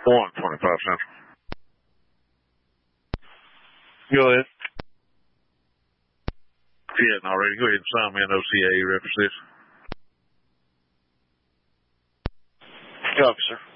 125 Central. Go ahead. If you hadn't already, go ahead and sign me an OCA reference this. Copy, sir.